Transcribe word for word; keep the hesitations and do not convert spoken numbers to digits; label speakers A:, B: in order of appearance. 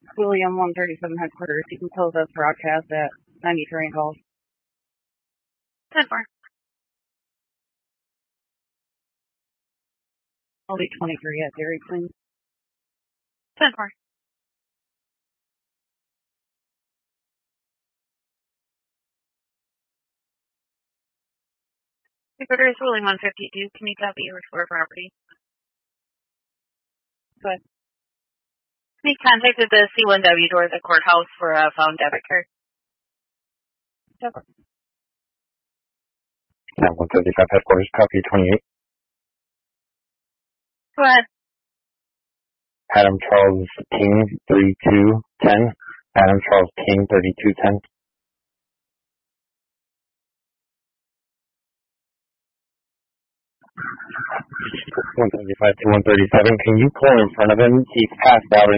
A: William one thirty-seven headquarters. You can close us broadcast at ninety-three and calls.
B: ten four.
A: I'll be twenty-three at Dairy Queen.
B: ten four. Headquarters William one fifty-two. Can you copy your Explorer property?
A: Good.
B: We contacted the C one W door at the courthouse for a found debit card.
A: Yep.
C: Now one thirty-five headquarters, copy twenty-eight.
B: Go ahead.
C: Adam Charles King, thirty-two ten. Adam Charles King, thirty-two ten. one thirty-five to one thirty-seven. Can you pull in front of him? He's passed out.